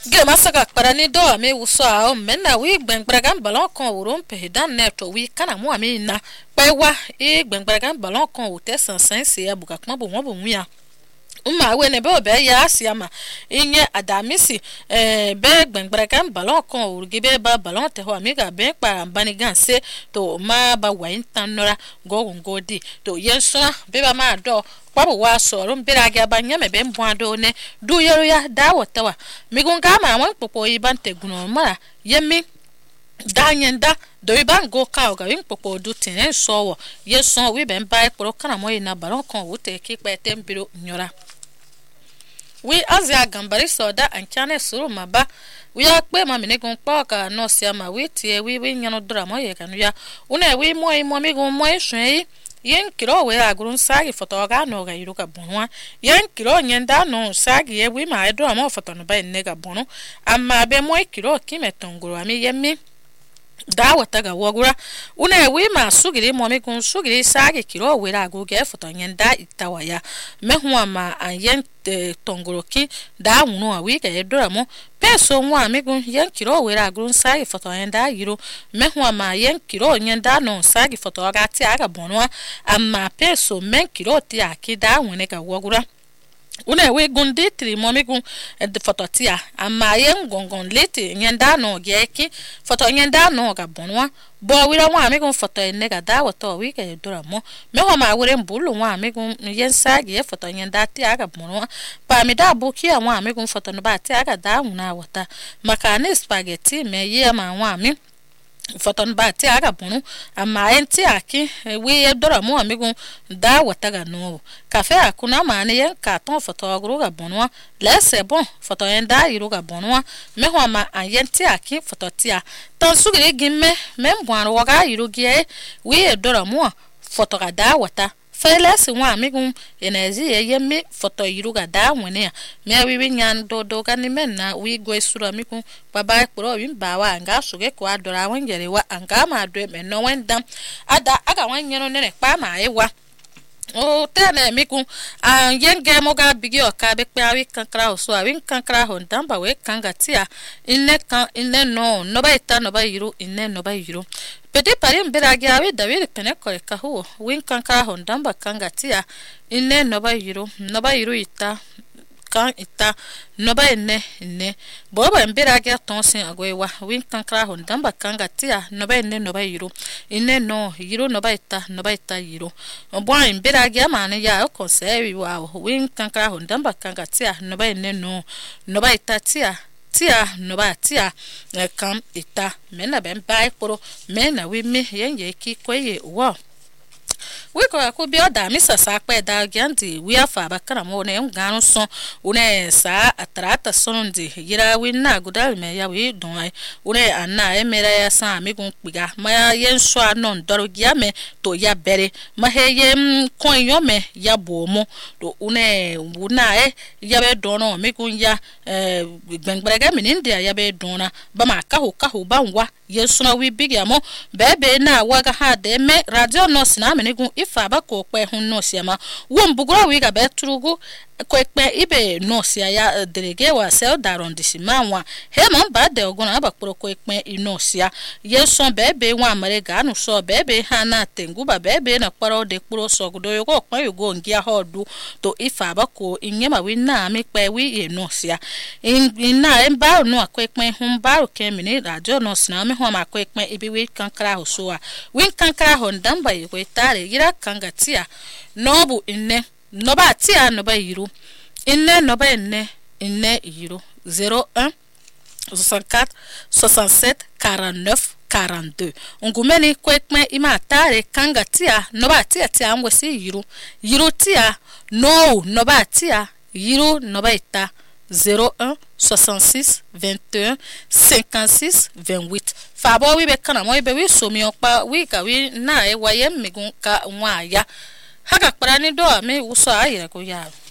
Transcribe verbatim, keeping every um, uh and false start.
ge masaka parani do me usa o menna wi gbengbregan balon kon urun pe dan neto wi kana mu ami na pewa e gbengbregan balon kon o te sansan se ya buka kuma bo won bo nwia umma we ne be obe ya asiama inye adamisi eh be gbengbregan balon kon urgi be ba balon te ho amiga be pa bani ganse to ma ba wa intanora go go di to yensa be ba ma do kwabo wa soro mbira ga banya me be mbwado ne du yero ya dawo tawa migunga ma wan popo ibante guno mara yemi danyenda do ibango ka ga win popo du tin so wo yeson wi be mba pro kana mo ina baron kon wo te ki pe tembiro nyora wi azia gambari soda ankane suru maba wi akpe ma mine gon pa ka no sia ma wi tie wi wi nyano dra mo ye kanu ya una wi mo mo mi gon mo ehwe yen kiro we agurun sagi fotoga no ga iruka bonwa yen kiro nyenda no sagi ye wi ma edo ma foto no ba nega bono amma be mo kiro kimetongoro ami yemi dawa taga wogura una wi ma sugiri mo mi kun sugiri sagi kiro we agu ge foto nyenda itawaya mehu ma yen tongoro ki da wunu awi ga edo mo peso nwa amigun yen kiro we agu sagi foto nyenda yiro mehu ma yen kiro nyenda no sagi foto ga ti aga bonwa amma peso men kiro ti akida wune ga wogura una we gundi tri momigun de fototia amma yen gongon leti nyenda no geki foto nyenda no ga bonwa bo wira wa amigun foto enega da woto wi ke dora mo me ho ma wure mbulu wa amigun yen sagi e foto nyenda ti aga bonwa pa mi da buki wa amigun foto no ba ti aga da una wota makane spaghetti me ye ma wa mi foton ba ti aga bunu amma enti aki wi edora mu amigun da wataga no cafe akuna mane yen carton foto agru ga bunu la c'est bon foto enda iru ga bunu me ho ma ayenti aki foto tia tan sugire gimme mem bwan waga iru gie wi edora mu foto ga da wata feles wa amigun enezi yemi foto iru ga da wene me wi wi nyan do do ga ni menna wi go isuru amigun baba ekporo wi bawa anga suge ko adora wanjere wa anga ma do me no wendam ada aga wanyero ne pa ma ewa o tene miku an yenge moga bigi o ka be pe awi kankra o so awi kankra ho ndamba we kanga tia inne kan inne no no ba ita no ba yiru inne no ba yiru pede pare mbera gi awi david pene ko ka ho win kankra ho ndamba kanga tia inne no ba yiru no ba yiru ita kan ita no ba enne enne bo ba mbera gi atonsin agwewa win kankra ho ndamba kanga tia no ba enne no ba yiru inne no yiru no ba ita no ba ita yiru bo mbera gi amane ya ko sewi wa win kankra ho ndamba kanga tia no ba enne no no ba ita tia tia no ba tia kam ita mena ben bai poro mena wi me yenye ki koye wo we ko ko bi oda mi sasa pe da gyanti wi afa bakara mo ne nganu so une sa atrata sonundi yira wi na gudal me ya wi don ai une anna e mera ya sa mi gun piga ma yen so anon doro gya me to ya bere ma he ye kon yo me ya bomo to une una e ya be dono mi gun ya eh gbengbere mi ndia ya be dona ba ma ka ho ka ho ba nwa yesu na wi big ya mo bebe na wa ga ha de me radio no sina me gun ifa ba ko pe hun no siama wo mbugura wi ga be turugu ko pe ibe no sia ya delege wa sel daron disimanwa he man ba de oguna ba pro ko pe ino sia yeso bebe wa mare ga nu so bebe ha na tengu ba bebe na paro de pro so gudo yo ko pe yo go ngia hodu to ifa ba ko inyema wi na mi pe wi ino sia in na en ba no ko pe hun ba ke mi ni radio no sina me ho ma ko pe ibi wi kankara ho so a wi kankara ho ndamba yi ko tare gira kanga tia nobu inne no ba tia no ba yiru inne no ba inne inne yiru zero un soixante-quatre soixante-sept quarante-neuf quarante-deux ngumeni kwekme ima tare kanga tia no ba tia tia ngwesi yiru yiru tia no no ba tia yiru no ba ita zero un soixante-six vingt et un cinquante-six vingt-huit fabo wi be kana mo be wi somi okpa wi ka wi na e waye migun ka nwa ya haka kparani do me uso ayire ko ya